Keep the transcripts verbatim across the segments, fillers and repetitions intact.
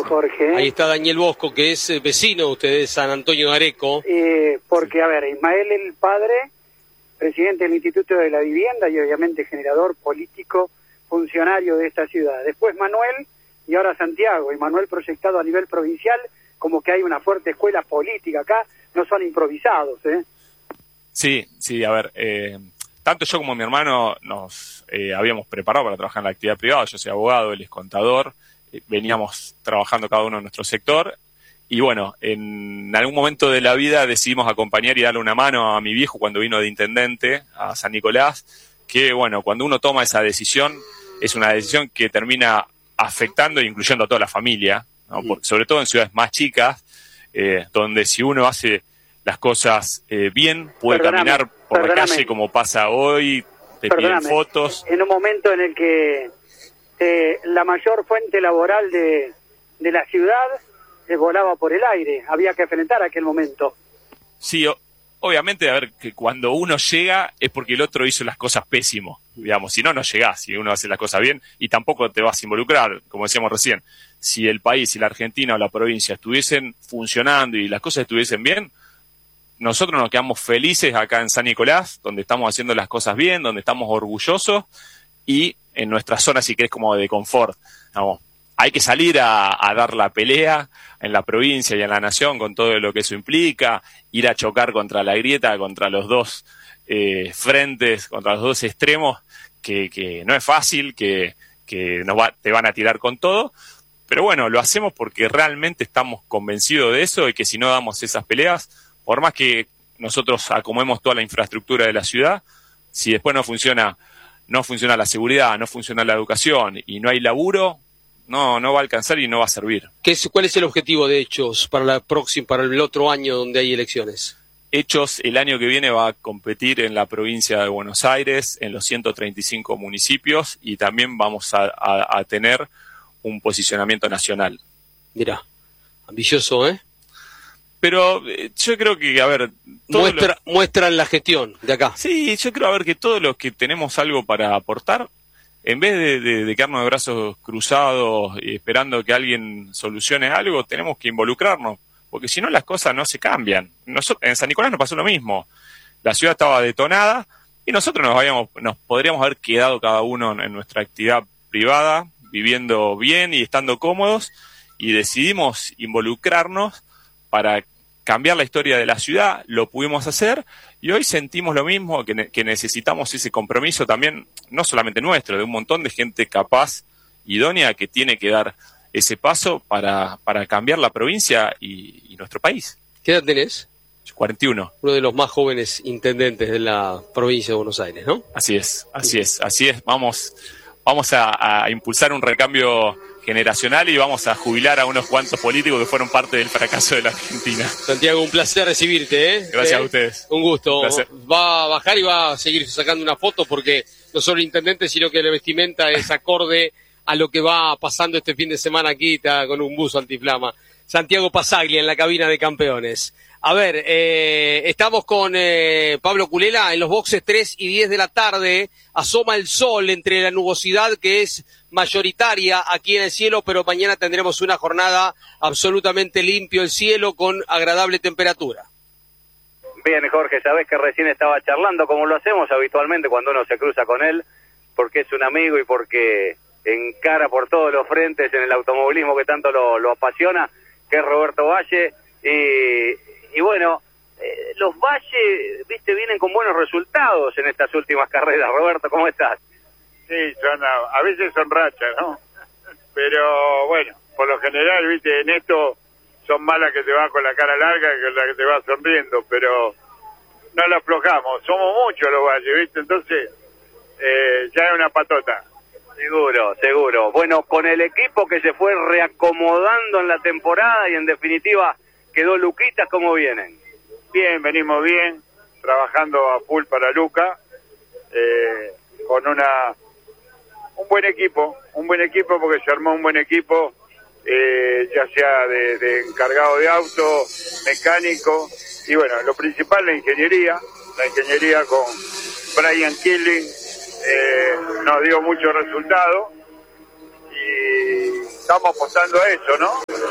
Jorge. Ahí está Daniel Bosco, que es vecino de ustedes de San Antonio de Areco. Eh, porque, a ver, Ismael el padre, presidente del Instituto de la Vivienda y obviamente generador político, funcionario de esta ciudad. Después Manuel y ahora Santiago. Y Manuel proyectado a nivel provincial, como que hay una fuerte escuela política acá, no son improvisados, ¿eh? Sí, sí, a ver, eh, tanto yo como mi hermano nos eh, habíamos preparado para trabajar en la actividad privada. Yo soy abogado, él es contador, eh, veníamos trabajando cada uno en nuestro sector. Y bueno, en algún momento de la vida decidimos acompañar y darle una mano a mi viejo cuando vino de intendente a San Nicolás, que bueno, cuando uno toma esa decisión, es una decisión que termina afectando e incluyendo a toda la familia, ¿no? Porque, sobre todo en ciudades más chicas, eh, donde si uno hace las cosas eh, bien, puede Perdóname, caminar por perdóname. la calle como pasa hoy, te piden Perdóname, fotos. en un momento en el que eh, la mayor fuente laboral de, de la ciudad se volaba por el aire, había que enfrentar aquel momento. Sí, o, obviamente, a ver, que cuando uno llega es porque el otro hizo las cosas pésimo, digamos, si no, no llegás, si uno hace las cosas bien, y tampoco te vas a involucrar, como decíamos recién. Si el país, si la Argentina o la provincia estuviesen funcionando y las cosas estuviesen bien, nosotros nos quedamos felices acá en San Nicolás, donde estamos haciendo las cosas bien, donde estamos orgullosos, y en nuestra zona, si querés, como de confort, digamos. Hay que salir a, a dar la pelea en la provincia y en la nación con todo lo que eso implica, ir a chocar contra la grieta, contra los dos eh, frentes, contra los dos extremos, que, que no es fácil, que, que nos va, te van a tirar con todo, pero bueno, lo hacemos porque realmente estamos convencidos de eso y que si no damos esas peleas, por más que nosotros acomodemos toda la infraestructura de la ciudad, si después no funciona, no funciona la seguridad, no funciona la educación y no hay laburo, no no va a alcanzar y no va a servir. ¿Qué es, ¿Cuál es el objetivo de Hechos para la próxima, para el otro año donde hay elecciones? Hechos el año que viene va a competir en la provincia de Buenos Aires, en los ciento treinta y cinco municipios, y también vamos a, a, a tener un posicionamiento nacional. Mirá, ambicioso, ¿eh? Pero eh, yo creo que, a ver... Muestra, los... Muestran la gestión de acá. Sí, yo creo, a ver, que todos los que tenemos algo para aportar, en vez de, de, de quedarnos de brazos cruzados y esperando que alguien solucione algo, tenemos que involucrarnos, porque si no las cosas no se cambian. Nosotros, en San Nicolás nos pasó lo mismo. La ciudad estaba detonada y nosotros nos, habíamos, nos podríamos haber quedado cada uno en, en nuestra actividad privada, viviendo bien y estando cómodos, y decidimos involucrarnos para cambiar la historia de la ciudad. Lo pudimos hacer y hoy sentimos lo mismo, que, ne- que necesitamos ese compromiso también, no solamente nuestro, de un montón de gente capaz, idónea, que tiene que dar ese paso para, para cambiar la provincia y, y nuestro país. ¿Qué edad tenés? cuarenta y uno. Uno de los más jóvenes intendentes de la provincia de Buenos Aires, ¿no? Así es, así es, así es. Vamos, vamos a, a impulsar un recambio generacional y vamos a jubilar a unos cuantos políticos que fueron parte del fracaso de la Argentina. Santiago, un placer recibirte, ¿eh? Gracias ¿Eh? a ustedes. Un gusto. Un placer. Va a bajar y va a seguir sacando una foto porque no solo el intendente, sino que la vestimenta es acorde a lo que va pasando este fin de semana aquí, está con un buzo antiflama. Santiago Pasaglia en la cabina de campeones. A ver, eh, estamos con eh, Pablo Culela en los boxes tres y diez de la tarde. Asoma el sol entre la nubosidad que es mayoritaria aquí en el cielo, pero mañana tendremos una jornada absolutamente limpio el cielo con agradable temperatura. Bien, Jorge, sabés que recién estaba charlando, como lo hacemos habitualmente cuando uno se cruza con él, porque es un amigo y porque encara por todos los frentes en el automovilismo que tanto lo, lo apasiona, que es Roberto Valle. Y, y bueno, eh, los Valle, viste, vienen con buenos resultados en estas últimas carreras. Roberto, ¿cómo estás? Sí, son a, a veces son rachas, ¿no? Pero bueno, por lo general, viste, en esto son malas que te van con la cara larga que la que te va sonriendo, pero no la aflojamos. Somos muchos los Valles, viste, entonces eh, ya es una patota. Seguro, seguro. Bueno, con el equipo que se fue reacomodando en la temporada y en definitiva quedó Luquitas, ¿cómo vienen? Bien, venimos bien, trabajando a full para Luca, eh, con una un buen equipo, un buen equipo porque se armó un buen equipo, eh, ya sea de, de encargado de auto, mecánico, y bueno, lo principal la ingeniería, la ingeniería con Brian Killing, eh, nos dio muchos resultados y estamos apostando a eso, ¿no?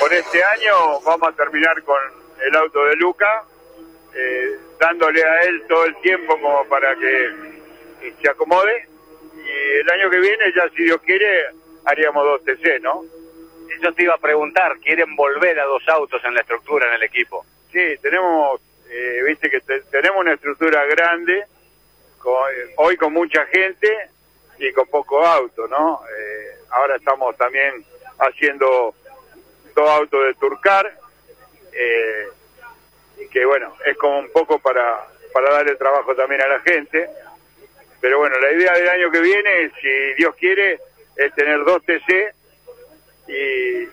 por este año vamos a terminar con el auto de Luca, eh, dándole a él todo el tiempo como para que eh, se acomode, y el año que viene ya, si Dios quiere, haríamos dos T C, ¿no? Yo te iba a preguntar, ¿quieren volver a dos autos en la estructura en el equipo? Sí, tenemos, eh, viste que te, tenemos una estructura grande, con, eh, hoy con mucha gente y con poco auto, ¿no? Eh, ahora estamos también haciendo dos autos de Turcar, eh, y que bueno, es como un poco para, para darle trabajo también a la gente, pero bueno, la idea del año que viene, si Dios quiere, es tener dos T C y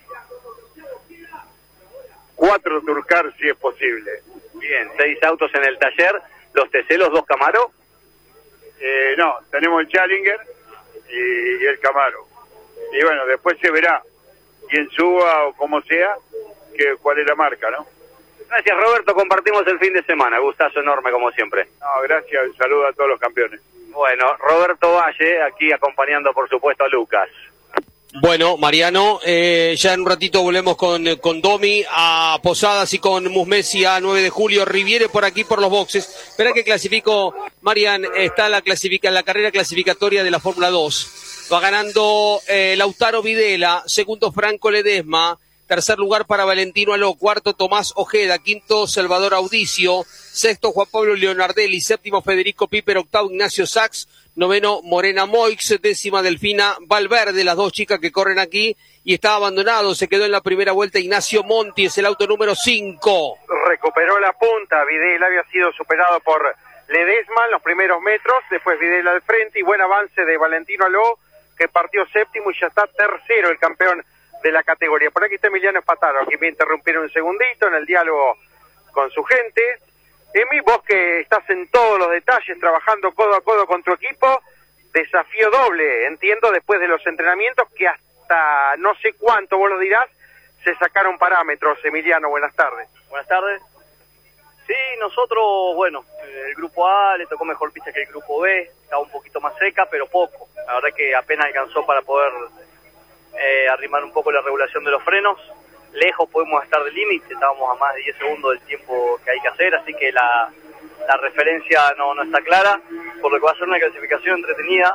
cuatro Turcar si es posible. Bien, seis autos en el taller, los T C, los dos Camaro. Eh, no, tenemos el Challenger y, y el Camaro. Y bueno, después se verá quién suba o como sea, que cuál es la marca, ¿no? Gracias, Roberto, compartimos el fin de semana, gustazo enorme como siempre. No, gracias, un saludo a todos los campeones. Bueno, Roberto Valle, aquí acompañando por supuesto a Lucas. Bueno, Mariano, eh, ya en un ratito volvemos con, con Domi a Posadas y con Musmesi a nueve de julio. Riviere por aquí por los boxes. Espera que clasifico, Marian, está la clasifica, la carrera clasificatoria de la Fórmula dos. Va ganando eh, Lautaro Videla, segundo Franco Ledesma, tercer lugar para Valentino Aló, cuarto Tomás Ojeda, quinto Salvador Audicio, sexto Juan Pablo Leonardelli, séptimo Federico Piper, octavo Ignacio Sachs, noveno Morena Moix, décima Delfina Valverde, las dos chicas que corren aquí, y está abandonado, se quedó en la primera vuelta Ignacio Monti, es el auto número cinco. Recuperó la punta, Videla había sido superado por Ledesma en los primeros metros, después Videla al frente y buen avance de Valentino Aló, que partió séptimo y ya está tercero el campeón de la categoría. Por aquí está Emiliano Espataro, aquí me interrumpieron un segundito en el diálogo con su gente. Emi, vos que estás en todos los detalles, trabajando codo a codo con tu equipo, desafío doble, entiendo, después de los entrenamientos que hasta no sé cuánto, vos lo dirás, se sacaron parámetros. Emiliano, buenas tardes. Buenas tardes. Sí, nosotros, bueno, el grupo A le tocó mejor pista que el grupo B, estaba un poquito más seca, pero poco. La verdad que apenas alcanzó para poder eh, arrimar un poco la regulación de los frenos. Lejos podemos estar del límite, estábamos a más de diez segundos del tiempo que hay que hacer, así que la, la referencia no, no está clara, por lo que va a ser una clasificación entretenida,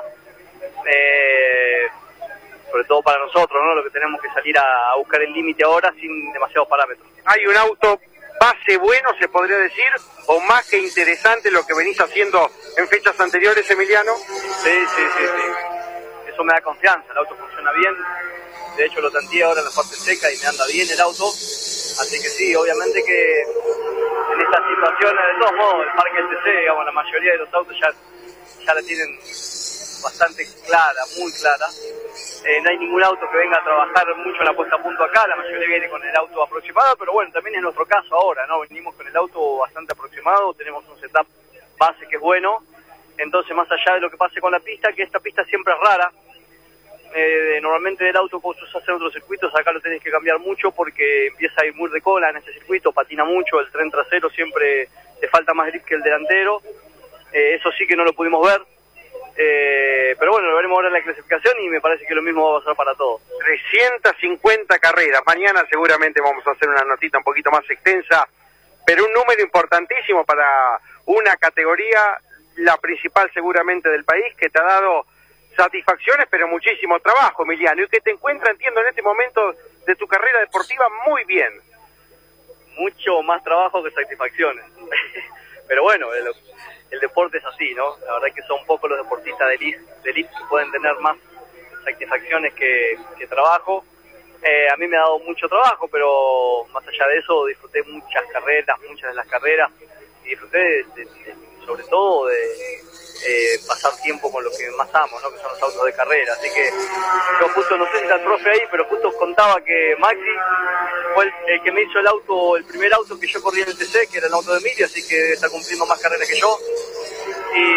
eh, sobre todo para nosotros, ¿no? Lo que tenemos que salir a, a buscar el límite ahora sin demasiados parámetros. Hay un auto base bueno, se podría decir, o más que interesante lo que venís haciendo en fechas anteriores, Emiliano. Sí, sí, sí, sí. Eso me da confianza, el auto funciona bien. De hecho lo tanteé ahora en la parte seca y me anda bien el auto, así que sí, obviamente que en estas situaciones, de todos modos, el parque T C, digamos, la mayoría de los autos ya, ya la tienen bastante clara, muy clara. Eh, no hay ningún auto que venga a trabajar mucho en la puesta a punto acá, la mayoría viene con el auto aproximado, pero bueno, también es nuestro caso ahora, ¿no? Venimos con el auto bastante aproximado, tenemos un setup base que es bueno, entonces más allá de lo que pase con la pista, que esta pista siempre es rara. Eh, normalmente del auto que vos usás en otros circuitos, acá lo tenés que cambiar mucho porque empieza a ir muy de cola en ese circuito, patina mucho, el tren trasero siempre le falta más grip que el delantero, eh, eso sí que no lo pudimos ver, eh, pero bueno, lo veremos ahora en la clasificación y me parece que lo mismo va a pasar para todos. trescientas cincuenta carreras, mañana seguramente vamos a hacer una notita un poquito más extensa, pero un número importantísimo para una categoría, la principal seguramente del país, que te ha dado satisfacciones, pero muchísimo trabajo, Emiliano, y que te encuentra, entiendo, en este momento de tu carrera deportiva muy bien. Mucho más trabajo que satisfacciones. Pero bueno, el, el deporte es así, ¿no? La verdad es que son pocos los deportistas de elite, de elite que pueden tener más satisfacciones que, que trabajo. Eh, a mí me ha dado mucho trabajo, pero más allá de eso disfruté muchas carreras, muchas de las carreras, y disfruté de, de, de, sobre todo de eh, pasar tiempo con lo que más amo, ¿no? Que son los autos de carrera. Así que yo justo, no sé si está el profe ahí, pero justo contaba que Maxi fue el, el que me hizo el auto, el primer auto que yo corrí en el T C, que era el auto de Emilio, así que está cumpliendo más carreras que yo. Y,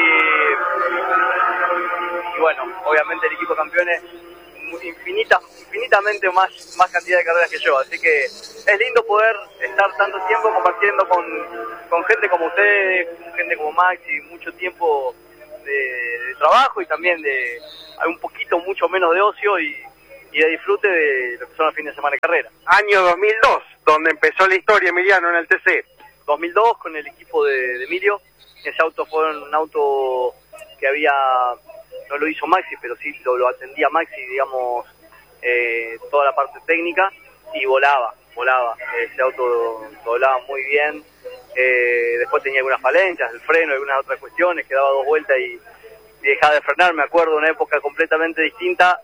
y bueno, obviamente el equipo de campeones infinita, infinitamente más, más cantidad de carreras que yo, así que es lindo poder estar tanto tiempo compartiendo con, con gente como ustedes, con gente como Maxi, mucho tiempo de, de trabajo y también de un poquito, mucho menos de ocio, y, y de disfrute de lo que son los fines de semana de carrera. Año dos mil dos, donde empezó la historia, Emiliano, en el T C. dos mil dos con el equipo de, de Emilio. Ese auto fue un auto que había, no lo hizo Maxi, pero sí lo, lo atendía Maxi, digamos, eh, toda la parte técnica, y volaba, volaba. Ese auto volaba muy bien. Eh, después tenía algunas falencias, el freno, algunas otras cuestiones, que daba dos vueltas y, y dejaba de frenar. Me acuerdo de una época completamente distinta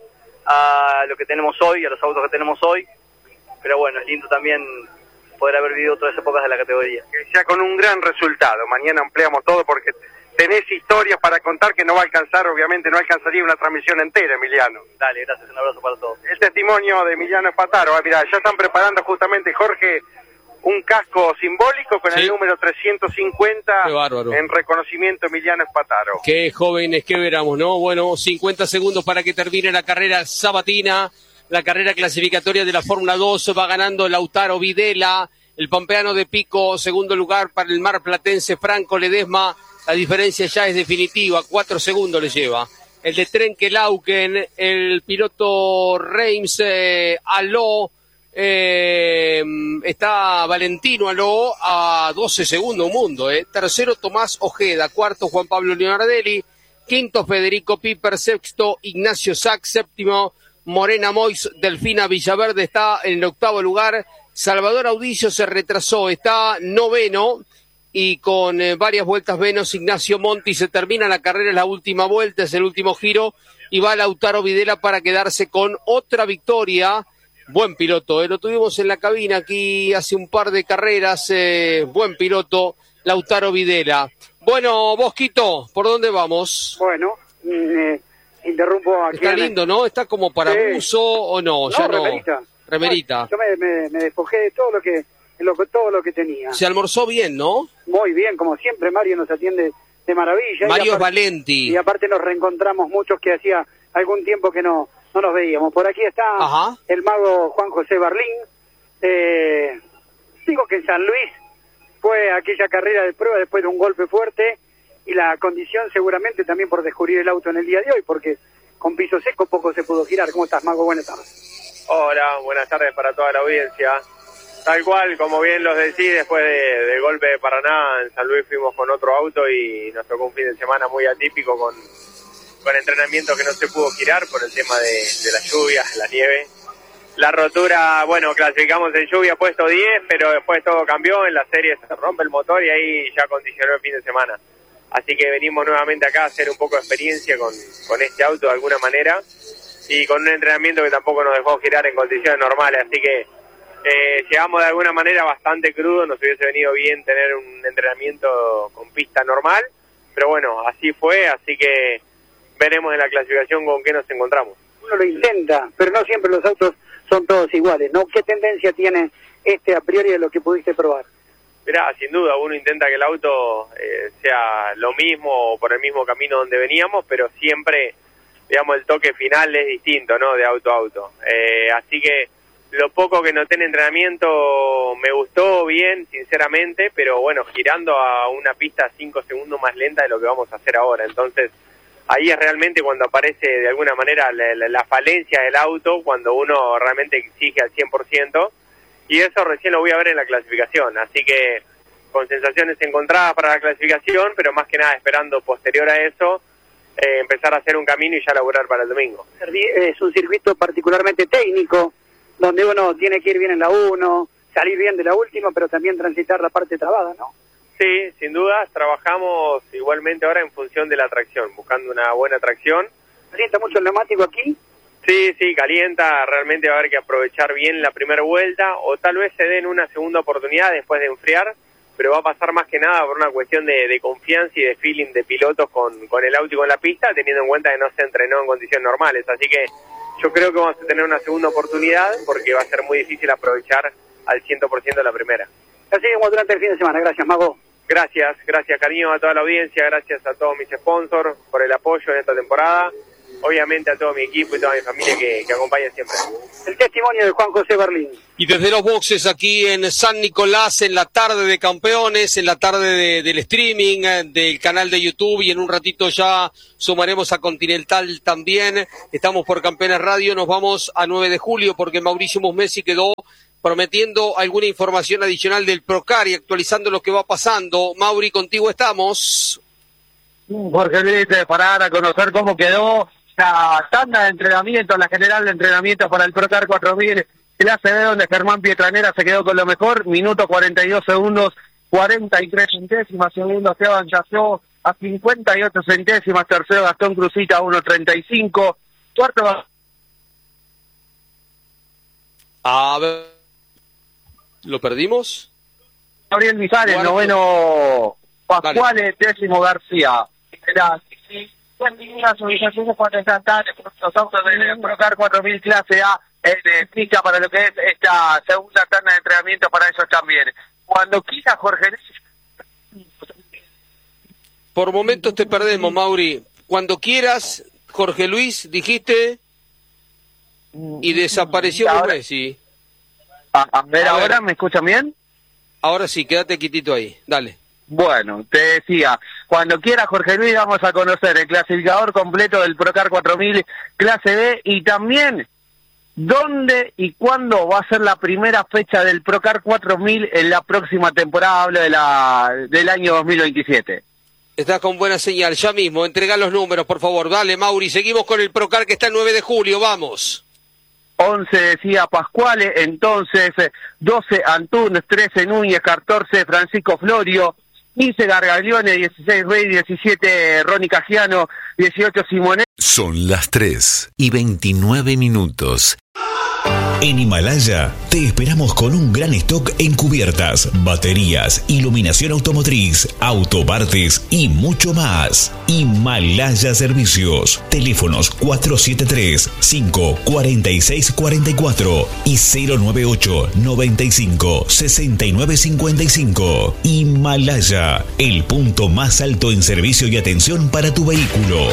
a lo que tenemos hoy, a los autos que tenemos hoy. Pero bueno, es lindo también poder haber vivido otras épocas de la categoría. Que sea con un gran resultado. Mañana ampliamos todo porque tenés historias para contar que no va a alcanzar, obviamente no alcanzaría una transmisión entera, Emiliano. Dale, gracias, un abrazo para todos. El testimonio de Emiliano Espataro. Ah, mirá, ya están preparando justamente, Jorge, un casco simbólico con sí. el número trescientos cincuenta en reconocimiento a Emiliano Espataro. Qué jóvenes que veramos, ¿no? Bueno, cincuenta segundos para que termine la carrera sabatina. La carrera clasificatoria de la Fórmula dos va ganando Lautaro Videla, el pampeano de Pico, segundo lugar para el marplatense Franco Ledesma. La diferencia ya es definitiva, cuatro segundos le lleva. El de Trenkelauken, el piloto Reims eh, Aló, eh, está Valentino Aló a doce segundos mundo. Eh. Tercero Tomás Ojeda, cuarto Juan Pablo Leonardelli, quinto Federico Piper, sexto Ignacio Sack, séptimo Morena Mois, Delfina Villaverde está en el octavo lugar, Salvador Audicio se retrasó, está noveno, y con eh, varias vueltas menos Ignacio Monti. Se termina la carrera, es la última vuelta, es el último giro, y va Lautaro Videla para quedarse con otra victoria. Buen piloto, eh, lo tuvimos en la cabina aquí hace un par de carreras, eh, buen piloto, Lautaro Videla. Bueno, Bosquito, ¿por dónde vamos? Bueno, eh... interrumpo aquí. Está lindo, ¿no? Está como para sí. buzo o no, no ya no. Remerita. Remerita. No, yo me, me, me despojé de todo lo que, lo, todo lo que tenía. Se almorzó bien, ¿no? Muy bien, como siempre, Mario nos atiende de maravilla. Mario es Valenti. Y aparte nos reencontramos muchos que hacía algún tiempo que no, no nos veíamos. Por aquí está Ajá. el mago Juan José Barlín. Eh, digo que en San Luis fue aquella carrera de prueba después de un golpe fuerte, y la condición seguramente también por descubrir el auto en el día de hoy, porque con piso seco poco se pudo girar. ¿Cómo estás, Mago? Buenas tardes. Hola, buenas tardes para toda la audiencia. Tal cual, como bien los decís, después de, del golpe de Paraná, en San Luis fuimos con otro auto y nos tocó un fin de semana muy atípico con, con entrenamiento que no se pudo girar por el tema de, de la lluvia, la nieve. La rotura, bueno, clasificamos en lluvia puesto diez, pero después todo cambió, en la serie se rompe el motor y ahí ya condicionó el fin de semana. Así que venimos nuevamente acá a hacer un poco de experiencia con, con este auto de alguna manera, y con un entrenamiento que tampoco nos dejó girar en condiciones normales. Así que eh, llegamos de alguna manera bastante crudo, nos hubiese venido bien tener un entrenamiento con pista normal, pero bueno, así fue, así que veremos en la clasificación con qué nos encontramos. Uno lo intenta, pero no siempre los autos son todos iguales, ¿no? ¿Qué tendencia tiene este a priori de lo que pudiste probar? Mirá, sin duda, uno intenta que el auto eh, sea lo mismo o por el mismo camino donde veníamos, pero siempre, digamos, el toque final es distinto, ¿no? De auto a auto. Eh, así que lo poco que noté en entrenamiento me gustó bien, sinceramente, pero bueno, girando a una pista cinco segundos más lenta de lo que vamos a hacer ahora. Entonces, ahí es realmente cuando aparece de alguna manera la, la, la falencia del auto, cuando uno realmente exige al cien por ciento. Y eso recién lo voy a ver en la clasificación, así que con sensaciones encontradas para la clasificación, pero más que nada esperando posterior a eso, eh, empezar a hacer un camino y ya laburar para el domingo. Es un circuito particularmente técnico, donde uno tiene que ir bien en la uno, salir bien de la última, pero también transitar la parte trabada, ¿no? Sí, sin duda, trabajamos igualmente ahora en función de la tracción, buscando una buena tracción. ¿Calienta mucho el neumático aquí? Sí, sí, calienta, realmente va a haber que aprovechar bien la primera vuelta, o tal vez se den una segunda oportunidad después de enfriar, pero va a pasar más que nada por una cuestión de, de confianza y de feeling de pilotos con, con el auto y con la pista, teniendo en cuenta que no se entrenó en condiciones normales, así que yo creo que vamos a tener una segunda oportunidad, porque va a ser muy difícil aprovechar al cien por ciento la primera. Así como durante el fin de semana, gracias, Mago. Gracias, gracias cariño a toda la audiencia, gracias a todos mis sponsors por el apoyo en esta temporada. obviamente a todo mi equipo y toda mi familia que, que acompaña siempre. El testimonio de Juan José Berlín. Y desde los boxes aquí en San Nicolás, en la tarde de campeones, en la tarde de, del streaming, del canal de YouTube, y en un ratito ya sumaremos a Continental también. Estamos por Campeones Radio, nos vamos a nueve de julio porque Mauricio Musmesi quedó prometiendo alguna información adicional del Procar y actualizando lo que va pasando. Mauri, contigo estamos. Jorge Luis, para dar a conocer cómo quedó la tanda de entrenamiento, la general de entrenamiento para el Procar cuatro mil clase B, donde Germán Pietranera se quedó con lo mejor, minuto cuarenta y dos segundos, cuarenta y tres centésimas, segundo Esteban Yasó a cincuenta y ocho centésimas, tercero Gastón Cruzita a uno treinta y cinco, cuarto... A ver, ¿lo perdimos? Gabriel Mijares, noveno Pascuales, décimo García. Era, sí, buen día, organizaciones para esta tarde, los autos del Procar cuatro mil clase A, en pista para lo que es esta segunda tanda de entrenamiento para ellos también. Cuando quiera, Jorge. Por momentos te perdemos, Mauri. Cuando quieras, Jorge Luis, dijiste, y desapareció Messi. A, a ver, a ahora, ver. ¿Me escuchan bien? Ahora sí, quédate quitito ahí, dale. Bueno, te decía, cuando quiera, Jorge Luis, vamos a conocer el clasificador completo del Procar cuatro mil clase B y también dónde y cuándo va a ser la primera fecha del Procar cuatro mil en la próxima temporada, hablo de la del año dos mil veintisiete. Estás con buena señal, ya mismo, entrega los números, por favor. Dale, Mauri, seguimos con el Procar que está el nueve de julio, vamos. once decía Pascuales, entonces doce Antunes, trece Núñez, catorce Francisco Florio, quince Gargaglione, dieciséis Rey, diecisiete Ronnie Cagiano, dieciocho Simonet. Son las tres y veintinueve minutos. En Himalaya te esperamos con un gran stock en cubiertas, baterías, iluminación automotriz, autopartes y mucho más. Himalaya Servicios. Teléfonos cuatro siete tres, cinco cuatro seis cuatro cuatro y cero nueve ocho, noventa y cinco, sesenta y nueve cincuenta y cinco. Himalaya, el punto más alto en servicio y atención para tu vehículo.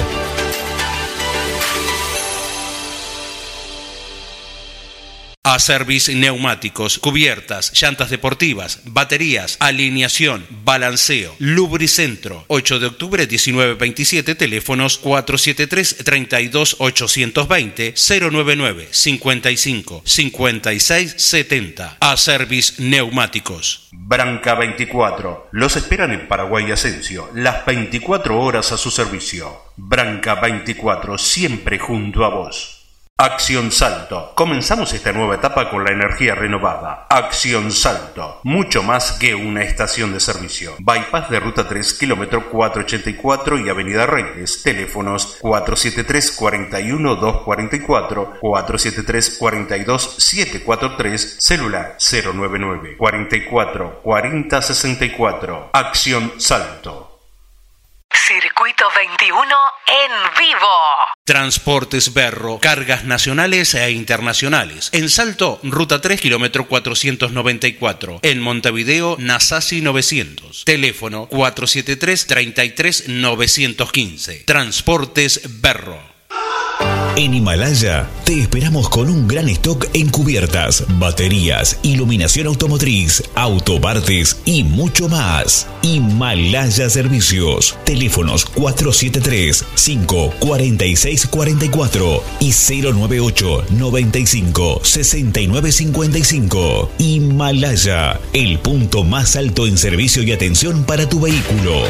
A-Service Neumáticos, cubiertas, llantas deportivas, baterías, alineación, balanceo, lubricentro. ocho de octubre, diecinueve veintisiete, teléfonos cuatro siete tres, treinta y dos, ochocientos veinte, cero nueve nueve, cincuenta y cinco, cincuenta y seis, setenta. A-Service Neumáticos. Branca veinticuatro. Los esperan en Paraguay Asensio, las veinticuatro horas a su servicio. Branca veinticuatro, siempre junto a vos. Acción Salto. Comenzamos esta nueva etapa con la energía renovada. Acción Salto. Mucho más que una estación de servicio. Bypass de Ruta tres, kilómetro cuatrocientos ochenta y cuatro y Avenida Reyes. Teléfonos cuatro siete tres, cuarenta y uno, doscientos cuarenta y cuatro, cuatro siete tres, cuarenta y dos, setecientos cuarenta y tres, celular cero nueve nueve, cuarenta y cuatro, cuarenta, sesenta y cuatro. Acción Salto. Circuito veintiuno en vivo. Transportes Berro, cargas nacionales e internacionales. En Salto, Ruta tres, kilómetro cuatrocientos noventa y cuatro. En Montevideo, Nasasi novecientos. Teléfono cuatro siete tres, treinta y tres, novecientos quince. Transportes Berro. En Himalaya te esperamos con un gran stock en cubiertas, baterías, iluminación automotriz, autopartes y mucho más. Himalaya Servicios. Teléfonos cuatro siete tres, cinco cuatro seis cuatro cuatro y cero nueve ocho, noventa y cinco, sesenta y nueve cincuenta y cinco. Himalaya, el punto más alto en servicio y atención para tu vehículo.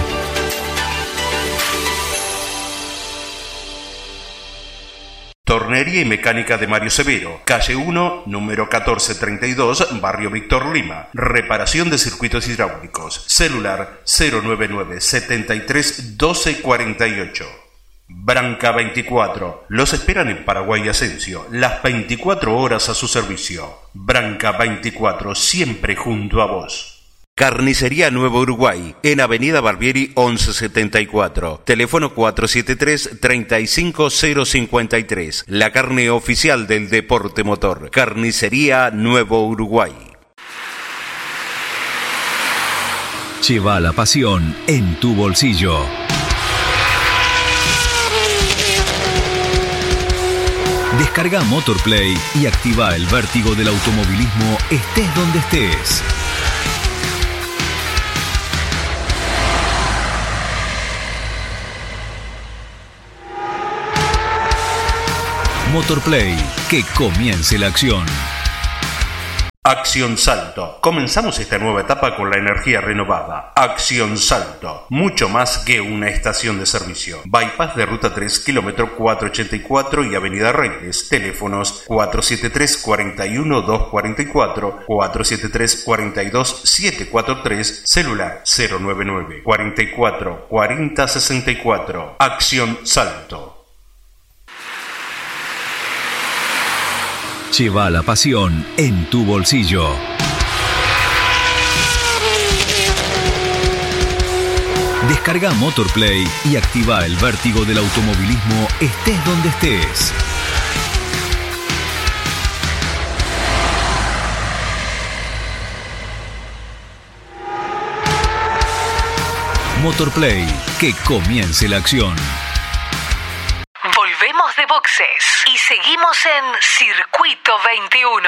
Tornería y Mecánica de Mario Severo, calle uno, número catorce treinta y dos, Barrio Víctor Lima. Reparación de circuitos hidráulicos. Celular cero nueve nueve, setenta y tres, doce cuarenta y ocho. Branca veinticuatro. Los esperan en Paraguay Asensio, las veinticuatro horas a su servicio. Branca veinticuatro, siempre junto a vos. Carnicería Nuevo Uruguay, en Avenida Barbieri once setenta y cuatro. Teléfono cuatro siete tres, treinta y cinco, cero cincuenta y tres. La carne oficial del deporte motor. Carnicería Nuevo Uruguay. Lleva la pasión en tu bolsillo. Descarga Motorplay y activa el vértigo del automovilismo estés donde estés. Motorplay, que comience la acción. Acción Salto. Comenzamos esta nueva etapa con la energía renovada. Acción Salto. Mucho más que una estación de servicio. Bypass de Ruta tres, kilómetro cuatrocientos ochenta y cuatro y Avenida Reyes. Teléfonos cuatro siete tres, cuatro uno, dos cuatro cuatro, cuatro siete tres, cuatro dos, siete cuatro tres, celular cero nueve nueve, cuarenta y cuatro, cuarenta, sesenta y cuatro. Acción Salto. Lleva la pasión en tu bolsillo. Descarga Motorplay y activa el vértigo del automovilismo estés donde estés. Motorplay, que comience la acción. Volvemos de boxes y seguimos en Circuito veintiuno.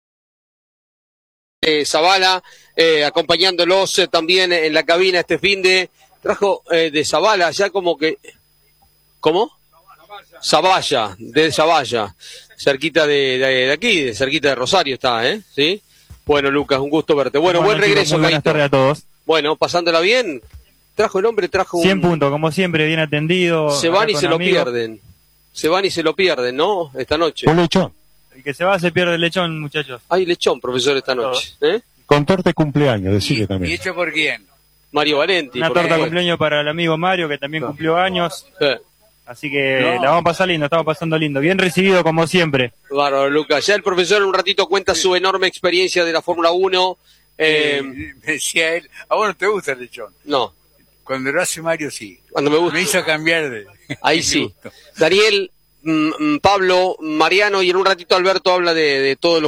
Eh, Zavala, eh, acompañándolos eh, también en la cabina este fin de... Trajo eh, de Zavala, ya como que... ¿Cómo? Zavalla, de Zavalla, cerquita de, de, de aquí, de cerquita de Rosario está, ¿eh? ¿Sí? Bueno, Lucas, un gusto verte. Bueno, bueno buen regreso, chicos, muy buenas tardes a todos. Bueno, pasándola bien. Trajo el hombre, trajo un... cien puntos, como siempre, bien atendido. Se van y se lo amigos. pierden. Se van y se lo pierden, ¿no? Esta noche. Un lechón. El que se va se pierde el lechón, muchachos. Hay lechón, profesor, esta noche. ¿Eh? Con torta de cumpleaños, decirle también. ¿Y hecho por quién? Mario Valenti. Una torta de cumpleaños para el amigo Mario, que también cumplió años. Sí. Así que No. la vamos a pasar lindo, estamos pasando lindo. Bien recibido, como siempre. Bárbaro, Lucas. Ya el profesor en un ratito cuenta su enorme experiencia de la Fórmula uno. Eh, Eh, me decía él, ¿a vos no te gusta el lechón? No. Cuando lo hace Mario, sí. Cuando me gusta. Me hizo cambiar de... Ahí sí. Daniel, mm, mm, Pablo, Mariano y en un ratito Alberto habla de, de todos los